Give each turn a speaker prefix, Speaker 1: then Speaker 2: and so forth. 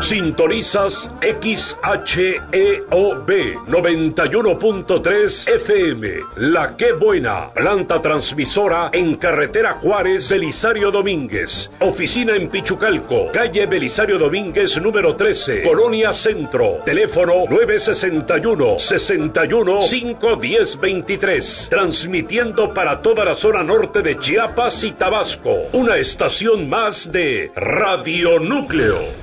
Speaker 1: Sintonizas XHEOB 91.3 FM. La Qué Buena, planta transmisora en carretera Juárez, Belisario Domínguez. Oficina en Pichucalco, calle Belisario Domínguez número 13, Colonia Centro. Teléfono 961-61-510-23. Transmitiendo para toda la zona norte de Chiapas y Tabasco. Una estación más de Radio Núcleo.